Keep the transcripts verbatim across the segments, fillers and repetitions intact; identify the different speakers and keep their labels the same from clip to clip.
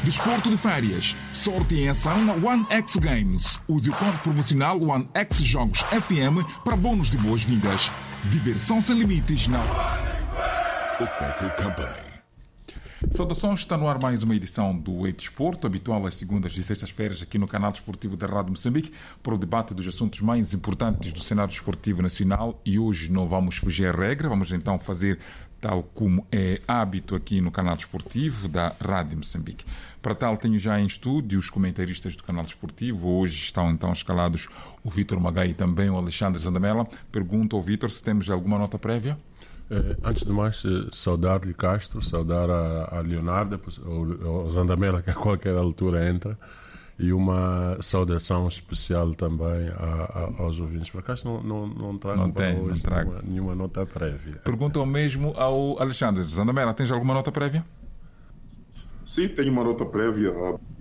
Speaker 1: Desporto de férias. Sorte em ação na One X Games. Use o código promocional One X Jogos F M para bônus de boas-vindas. Diversão sem limites na Opeco Company. Saudações, está no ar mais uma edição do E Desporto, habitual às segundas e sextas-feiras aqui no canal desportivo da Rádio Moçambique, para o debate dos assuntos mais importantes do cenário desportivo nacional. E hoje não vamos fugir à regra, vamos então fazer tal como é hábito aqui no canal desportivo da Rádio Moçambique. Para tal, tenho já em estúdio os comentaristas do canal desportivo. Hoje estão então escalados o Vítor Magai e também o Alexandre Zandamela. Pergunto ao Vítor se temos alguma nota prévia.
Speaker 2: Eh, antes de mais, eh, saudar-lhe Castro, saudar a, a Leonardo, o Zandamela, que a qualquer altura entra, e uma saudação especial também a, a, aos ouvintes. Por acaso não, não, não trago
Speaker 1: não
Speaker 2: para
Speaker 1: tem,
Speaker 2: hoje
Speaker 1: não trago.
Speaker 2: Nenhuma, nenhuma nota prévia.
Speaker 1: Pergunto ao mesmo ao Alexandre Zandamela, tens alguma nota prévia?
Speaker 3: Sim, tenho uma nota prévia.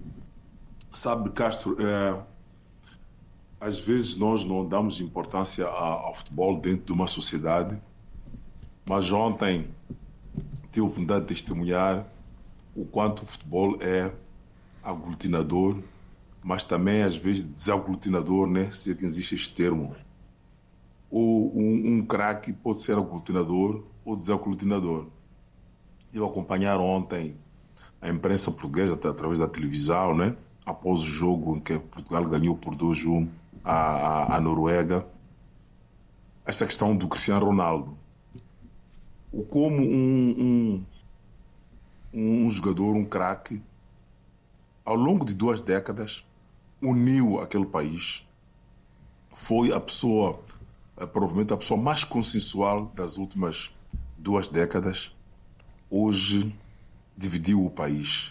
Speaker 3: Sabe, Castro, é, às vezes nós não damos importância ao futebol dentro de uma sociedade. Mas ontem tive a oportunidade de testemunhar o quanto o futebol é aglutinador, mas também às vezes desaglutinador, né? Se é que existe este termo. Ou um, um craque pode ser aglutinador ou desaglutinador. Eu acompanhar ontem a imprensa portuguesa através da televisão, né? Após o jogo em que Portugal ganhou por dois a um a, a, a Noruega, esta questão do Cristiano Ronaldo. Como um, um, um jogador, um craque, ao longo de duas décadas, uniu aquele país. Foi a pessoa, provavelmente a pessoa mais consensual das últimas duas décadas. Hoje dividiu o país.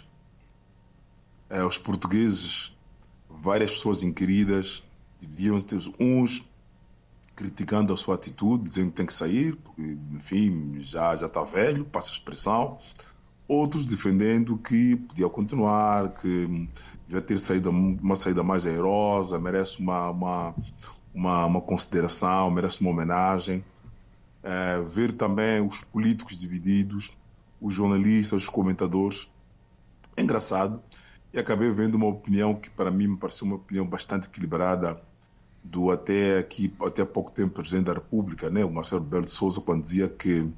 Speaker 3: É, os portugueses, várias pessoas inquiridas, dividiram-se, uns criticando a sua atitude, dizendo que tem que sair, porque, enfim, já já está velho, passa a expressão. Outros defendendo que podia continuar, que devia ter saído uma saída mais airosa, merece uma, uma, uma, uma consideração, merece uma homenagem. É, ver também os políticos divididos, os jornalistas, os comentadores. É engraçado. E acabei vendo uma opinião que, para mim, me pareceu uma opinião bastante equilibrada, do até aqui, até há pouco tempo, Presidente da República, né, o Marcelo Rebelo de Sousa, quando dizia que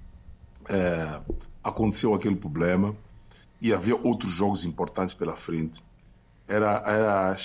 Speaker 3: é, aconteceu aquele problema e havia outros jogos importantes pela frente. Era, era